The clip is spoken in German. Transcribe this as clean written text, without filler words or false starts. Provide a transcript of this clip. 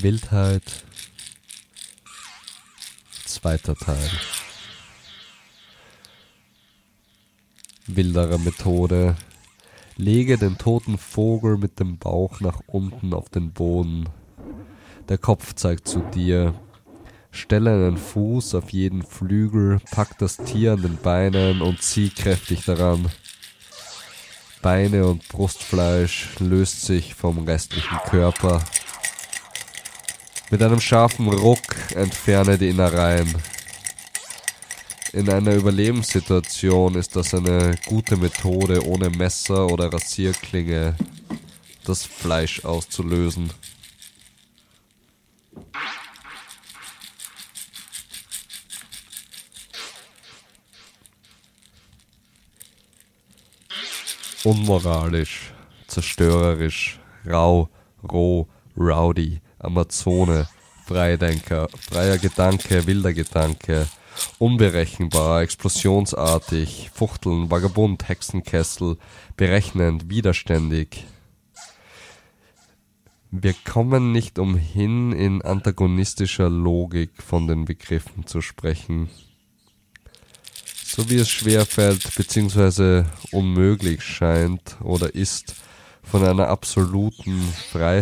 Wildheit. Zweiter Teil. Wildere Methode. Lege den toten Vogel mit dem Bauch nach unten auf den Boden. Der Kopf zeigt zu dir. Stelle einen Fuß auf jeden Flügel, pack das Tier an den Beinen und zieh kräftig daran. Beine und Brustfleisch löst sich vom restlichen Körper. Mit einem scharfen Ruck entferne die Innereien. In einer Überlebenssituation ist das eine gute Methode, ohne Messer oder Rasierklinge das Fleisch auszulösen. Unmoralisch, zerstörerisch, rau, roh, rowdy, Amazone, Freidenker, freier Gedanke, wilder Gedanke, unberechenbar, explosionsartig, fuchteln, vagabund, Hexenkessel, berechnend, widerständig. Wir kommen nicht umhin, in antagonistischer Logik von den Begriffen zu sprechen. So wie es schwerfällt bzw. unmöglich scheint oder ist, von einer absoluten Freiheit